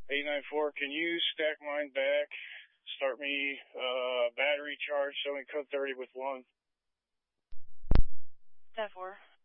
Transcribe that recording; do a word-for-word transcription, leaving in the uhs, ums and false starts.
eight nine four, can you stack mine back? Start me uh, battery charge, show me code thirty with one. ten four.